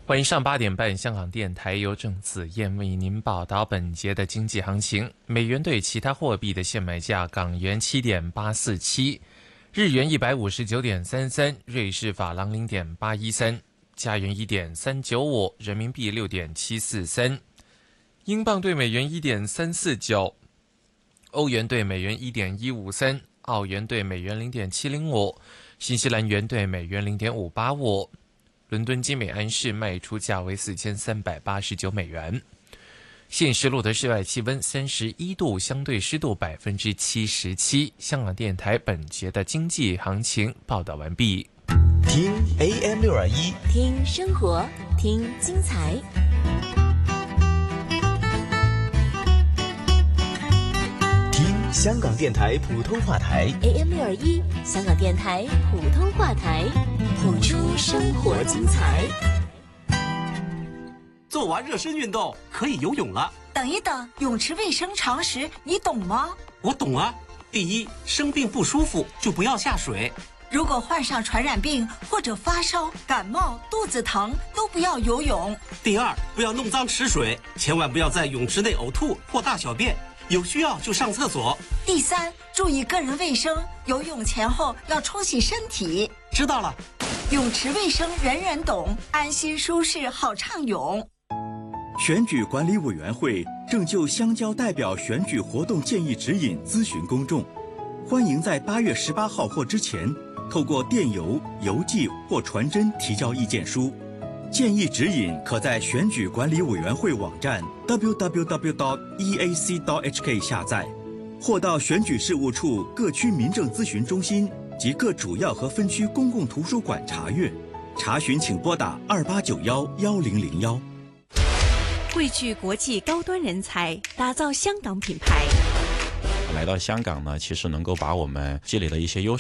晚上8点半，香港电台由郑子燕为您报道本节的经济行情。美元对其他货币的现买价：港元7.847，日元159.33，瑞士法郎0.813，加元1.395，人民币6.743，英镑对美元1.349，欧元对美元1.153，澳元对美元0.705，新西兰元对美元0.585。伦敦金每安士卖出价为4389美元。现时录的室外气温31度，相对湿度77%。香港电台本节的经济行情报道完毕。 听 AM621， 听生活，听精彩。 听香港电台普通话台 AM621，香港电台普通话台，谱出生活精彩。 做完热身运动可以游泳了。 等一等，泳池卫生常识你懂吗？ 我懂啊。第一，生病不舒服就不要下水。 如果患上传染病或者发烧、感冒、肚子疼，都不要游泳。 第二，不要弄脏池水，千万不要在泳池内呕吐或大小便，有需要就上厕所。 第三，注意个人卫生，游泳前后要冲洗身体。 知道了。 泳池卫生人人懂，安心舒适好畅泳。 选举管理委员会正就乡郊代表选举活动建议指引咨询公众，欢迎在8月18号或之前透过电邮、邮寄或传真提交意见书。建议指引可在选举管理委员会网站 www.eac.hk 下载，或到选举事务处各区民政咨询中心及各主要和分区公共图书馆查阅。查询请拨打28911001。 汇聚国际高端人才，打造香港品牌。 来到香港呢，其实能够把我们积累的一些优势